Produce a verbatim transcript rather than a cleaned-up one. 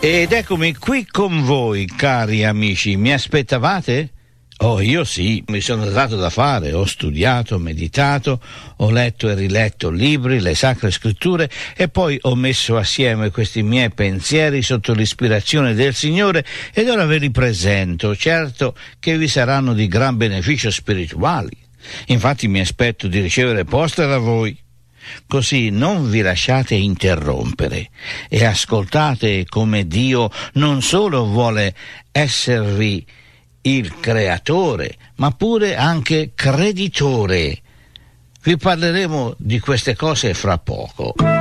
Ed eccomi qui con voi, cari amici. Mi aspettavate? Oh, io sì, mi sono dato da fare, ho studiato, meditato, ho letto e riletto libri, le sacre scritture e poi ho messo assieme questi miei pensieri sotto l'ispirazione del Signore ed ora ve li presento, certo che vi saranno di gran beneficio spirituali. Infatti mi aspetto di ricevere posta da voi. Così non vi lasciate interrompere e ascoltate come Dio non solo vuole esservi il creatore, ma pure anche creditore. Vi parleremo di queste cose fra poco.